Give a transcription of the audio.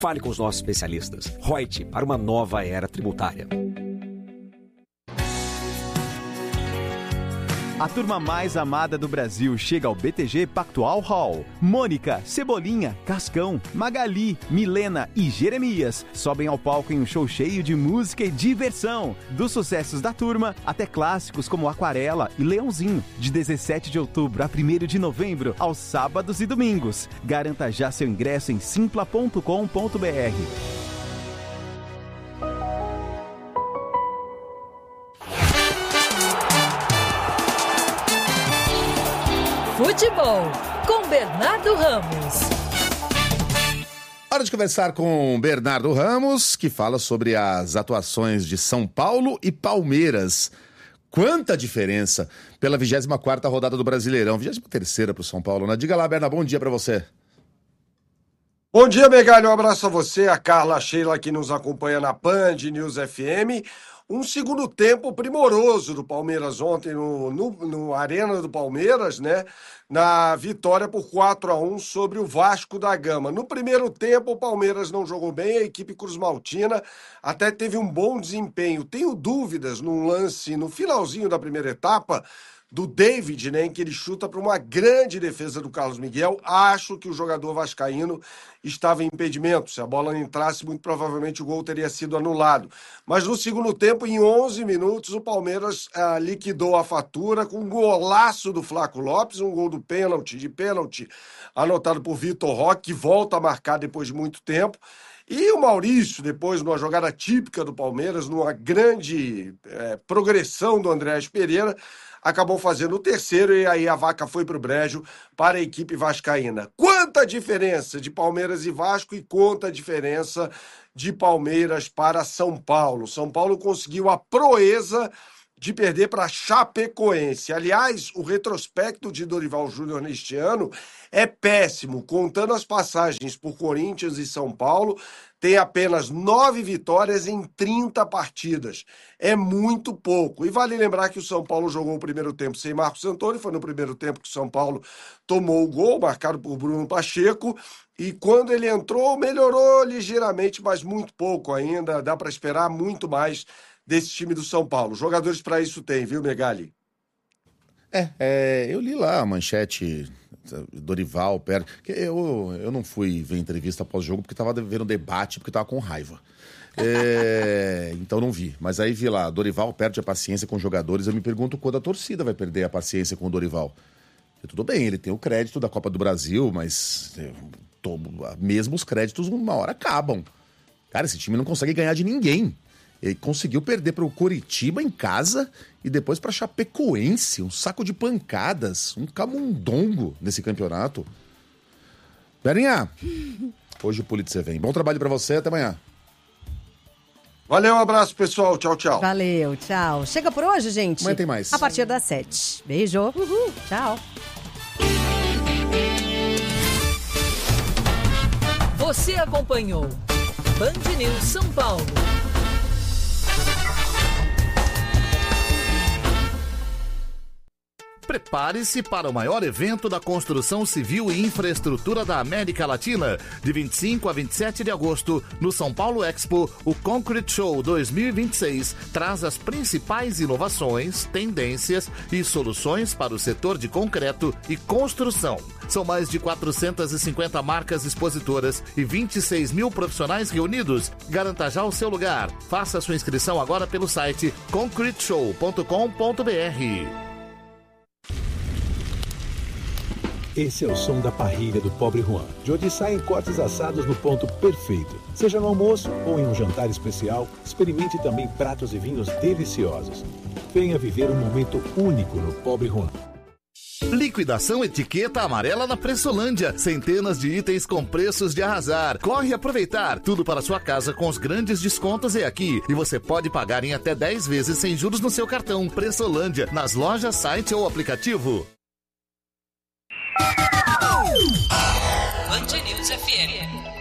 Fale com os nossos especialistas. Reut, para uma nova era tributária. A turma mais amada do Brasil chega ao BTG Pactual Hall. Mônica, Cebolinha, Cascão, Magali, Milena e Jeremias sobem ao palco em um show cheio de música e diversão. Dos sucessos da turma até clássicos como Aquarela e Leãozinho. De 17 de outubro a 1º de novembro, aos sábados e domingos. Garanta já seu ingresso em simpla.com.br. Futebol, com Bernardo Ramos. Hora de conversar com Bernardo Ramos, que fala sobre as atuações de São Paulo e Palmeiras. Quanta diferença pela 24ª rodada do Brasileirão, 23ª para o São Paulo, né? Diga lá, Bernardo, bom dia para você. Bom dia, Megali, um abraço a você, a Carla, a Sheila, que nos acompanha na Band News FM. Um segundo tempo primoroso do Palmeiras ontem no Arena do Palmeiras, né? Na vitória por 4-1 sobre o Vasco da Gama. No primeiro tempo, o Palmeiras não jogou bem, a equipe cruzmaltina até teve um bom desempenho. Tenho dúvidas num lance no finalzinho da primeira etapa do David, né, em que ele chuta para uma grande defesa do Carlos Miguel. Acho que o jogador vascaíno estava em impedimento. Se a bola entrasse, muito provavelmente o gol teria sido anulado. Mas no segundo tempo, em 11 minutos, o Palmeiras liquidou a fatura com um golaço do Flaco Lopes, um gol de pênalti, anotado por Vitor Roque, que volta a marcar depois de muito tempo. E o Maurício, depois, numa jogada típica do Palmeiras, numa grande progressão do Andréas Pereira, acabou fazendo o terceiro e aí a vaca foi para o brejo para a equipe vascaína. Quanta diferença de Palmeiras e Vasco e quanta diferença de Palmeiras para São Paulo. São Paulo conseguiu a proeza de perder para Chapecoense. Aliás, o retrospecto de Dorival Júnior neste ano é péssimo. Contando as passagens por Corinthians e São Paulo, tem apenas 9 vitórias em 30 partidas. É muito pouco. E vale lembrar que o São Paulo jogou o primeiro tempo sem Marcos Antônio. Foi no primeiro tempo que o São Paulo tomou o gol, marcado por Bruno Pacheco. E quando ele entrou, melhorou ligeiramente, mas muito pouco ainda. Dá para esperar muito mais desse time do São Paulo. Jogadores para isso tem, viu, Megali? Eu li lá a manchete, Dorival, eu não fui ver entrevista pós-jogo porque estava vendo debate, porque estava com raiva. Então não vi. Mas aí vi lá, Dorival perde a paciência com os jogadores. Eu me pergunto quando a torcida vai perder a paciência com o Dorival. Tudo bem, ele tem o crédito da Copa do Brasil, mas mesmo os créditos uma hora acabam. Cara, esse time não consegue ganhar de ninguém. Ele conseguiu perder para o Coritiba em casa e depois para Chapecoense, um saco de pancadas, um camundongo nesse campeonato. Berinha, hoje o Pulitzer vem. Bom trabalho para você, até amanhã. Valeu, um abraço, pessoal. Tchau, tchau. Valeu, tchau. Chega por hoje, gente. Amanhã tem mais. A partir das 7. Beijo. Uhul. Tchau. Você acompanhou Band News São Paulo. Prepare-se para o maior evento da construção civil e infraestrutura da América Latina. De 25 a 27 de agosto, no São Paulo Expo, o Concrete Show 2026 traz as principais inovações, tendências e soluções para o setor de concreto e construção. São mais de 450 marcas expositoras e 26 mil profissionais reunidos. Garanta já o seu lugar. Faça sua inscrição agora pelo site concreteshow.com.br. Esse é o som da parrilha do Pobre Juan, de onde saem cortes assados no ponto perfeito. Seja no almoço ou em um jantar especial, experimente também pratos e vinhos deliciosos. Venha viver um momento único no Pobre Juan. Liquidação etiqueta amarela na Pressolândia. Centenas de itens com preços de arrasar. Corre aproveitar. Tudo para sua casa com os grandes descontos é aqui. E você pode pagar em até 10 vezes sem juros no seu cartão. Pressolândia, nas lojas, site ou aplicativo. Band News FM.